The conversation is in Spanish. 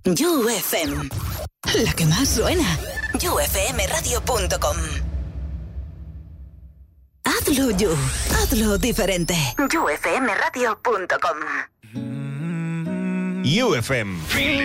UFM, la que más suena. UFMradio.com. Hazlo You, hazlo diferente. UFMradio.com. UFM.